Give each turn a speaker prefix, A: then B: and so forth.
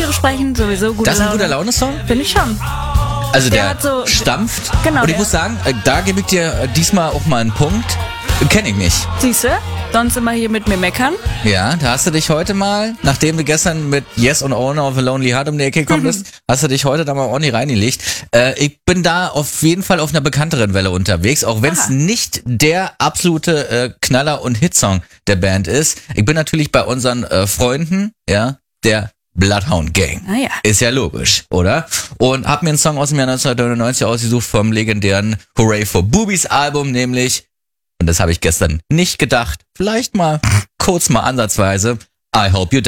A: sprechen, sowieso gute Laune.
B: Das ist ein guter Laune-Song?
A: Finde ich schon.
B: Also der
A: hat so,
B: stampft.
A: Genau.
B: Und ich muss sagen, da gebe ich dir diesmal auch mal einen Punkt. Kenne ich nicht.
A: Siehst du? Sonst immer hier mit mir meckern.
B: Ja, da hast du dich heute mal, nachdem du gestern mit Yes und Owner of a Lonely Heart um die Ecke gekommen bist, hast du dich heute da mal ordentlich reingelegt. Ich bin da auf jeden Fall auf einer bekannteren Welle unterwegs, auch wenn es nicht der absolute Knaller und Hitsong der Band ist. Ich bin natürlich bei unseren Freunden, ja, der Bloodhound Gang.
A: Ah, ja.
B: Ist ja logisch, oder? Und hab mir einen Song aus dem Jahr 1999 ausgesucht vom legendären Hooray for Boobies Album, nämlich, und das habe ich gestern nicht gedacht, vielleicht mal kurz mal ansatzweise, I Hope You Die.